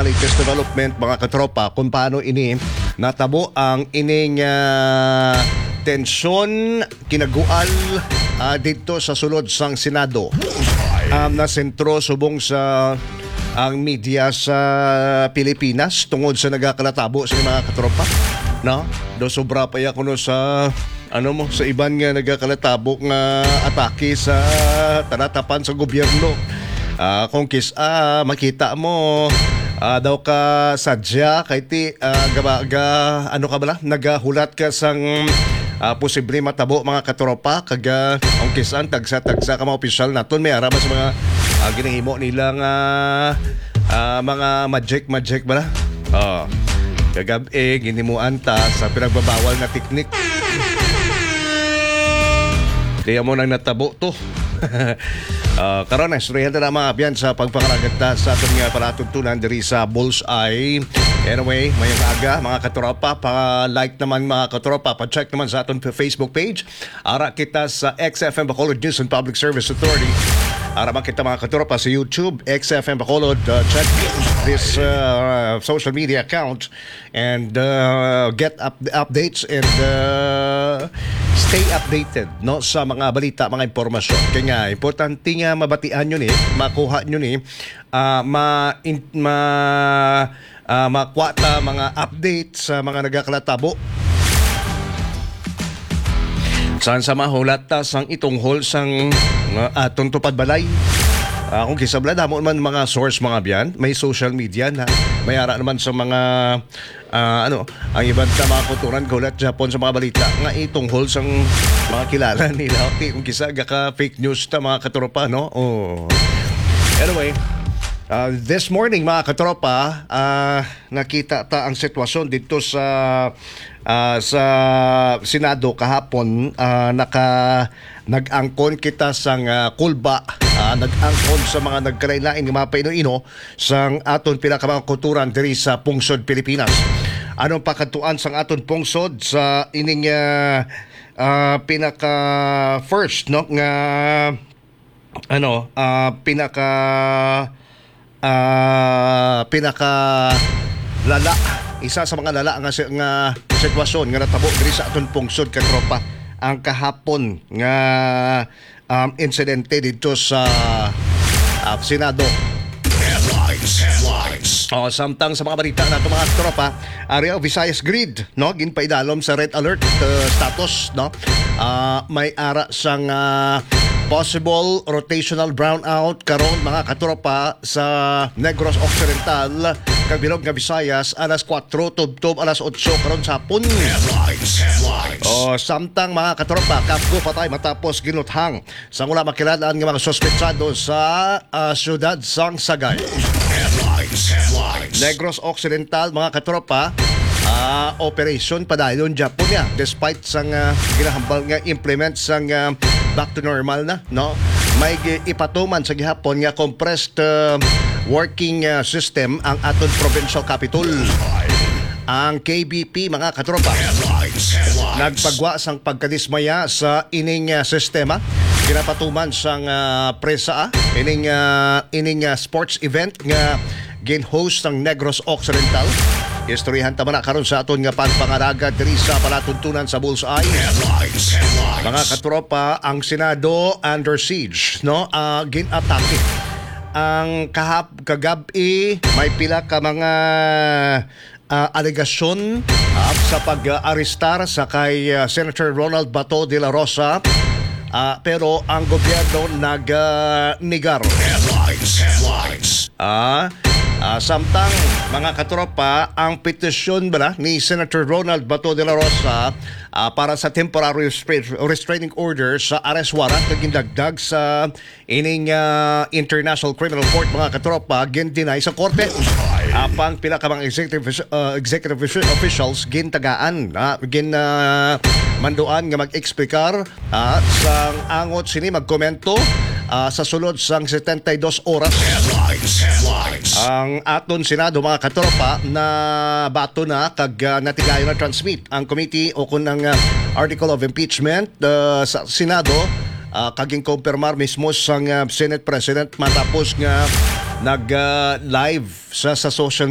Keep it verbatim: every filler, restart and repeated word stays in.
mga latest development mga katropa kung paano ini natabo ang ining uh, tensyon kinagual uh, dito sa sulod sang Senado. Um, na sentro subong sa ang media sa Pilipinas tungod sa nagakalatabo sa mga katropa. No? Do sobra pa ya kuno sa ano mo sa iban nga nagakalatabo nga atake sa tanatapan sa gobyerno. Uh, kung kis ah, makita mo uh, daw ka sadya kay ti uh, ga, ga, ano ka bala nagahulat ka sang uh, posible matabo mga katropa kaga kung kisan tagsa-tagsa ka mga opisyal naton may arama sa mga uh, ginahimo nilang uh, uh, mga magic magic bala. Oh. Kagabi ginimuan ta sa pinagbabawal na teknik. Kaya mo nang natabo to. uh, karon na istoryahan na mga abyan sa pagpangaragat sa atong nga palatuntunan diri sa Bullseye. Anyway, mayong aga mga katropa, pa-like naman mga katropa, pa-check naman sa atong Facebook page. Ara kita sa X F M Bacolod News and Public Service Authority. Ara man kita mga katropa sa YouTube, X F M Bacolod. Uh, check this uh, social media account and uh, get up updates and uh, stay updated no sa mga balita, mga impormasyon. Kaya nga, importante nga mabatian nyo ni, makuha nyo ni, uh, ma, in, ma, uh, makwata mga update sa mga nagakalatabo. Saan sa mahulat ta sang itunghol sang uh, atong tupad balay. Uh, kung kisabla, damo naman mga source mga biyan, may social media na may ara naman sa mga uh, ano, ang ibang sa mga kulturan gulat Japon sa mga balita nga itungkol sang mga kilala nila. Okay, kung kisa ka fake news ta mga katropa, no? Oh. Anyway, uh, this morning mga katropa, uh, nakita ta ang sitwasyon dito sa uh, sa Senado kahapon. Uh, naka nag-angkon kita sang uh, kulba. Uh, nag-angkon sa mga nagkalain-lain ng mga paino-ino sang aton pinakamang kulturan diri sa pungsod Pilipinas. Anong pakatuan sang aton pungsod sa ining uh, uh, pinaka first no nga ano uh, pinaka uh, pinaka lala isa sa mga lala nga, nga sitwasyon nga natabo diri sa aton pungsod katropa ang kahapon nga Um, insidente dito sa uh, Senado. Headlines, headlines. Oh, samtang sa mga balita nato mga tropa, area of Visayas Grid, no, ginpaidalom sa red alert uh, status, no. Uh, may ara sang uh, possible rotational brownout karon mga katropa sa Negros Occidental kabilog nga Visayas alas kwatro tubtob alas otso karon sa hapon. Headlines, headlines. Oh, samtang mga katropa, kapgo patay matapos ginuthang sa wala makilalaan nga mga suspetsado sa uh, siyudad sang Sagay. Headlines, headlines. Negros Occidental mga katropa, uh, operation padayon Japon ya despite sang uh, ginahambal nga implement sang uh, back to normal na, no? May ipatuman sa gihapon nga compressed uh, working uh, system ang aton provincial capital. Ang K B P mga katropa nagpagwa sang pagkadismaya sa ining uh, sistema ginapatuman sang uh, presa ining uh, ining uh, sports event nga gin-host ng Negros Occidental. Istoryahan tama na karon sa aton nga pagpangaraga diri sa palatuntunan sa Bullseye. Headlines, headlines. Mga katropa, ang Senado under siege, no? Uh, gin-atake. Ang kahap kagabi may pila ka mga uh, alegasyon uh, sa pag-arestar sa kay uh, Senator Ronald Bato de la Rosa. Uh, pero ang gobyerno nag-negar. Uh, headlines, headlines. Ah, uh, Uh, samtang mga katropa, ang petisyon bala ni Senator Ronald Bato de la Rosa uh, para sa temporary restraining order sa arrest warrant na gindagdag sa ining uh, International Criminal Court mga katropa gin-deny sa korte. Apang uh, pila ka mga executive, uh, executive officials gintagaan, uh, gin uh, manduan nga mag-eksplikar uh, sa angot sini magkomento uh, sa sulod sang setenta-dos oras. Headlines, headlines. Ang aton Senado mga katropa na bato na kag uh, natigayon na transmit ang committee o kun ang uh, article of impeachment uh, sa Senado uh, kaging kumpirmar mismo sang uh, Senate President matapos nga nag uh, live sa sa social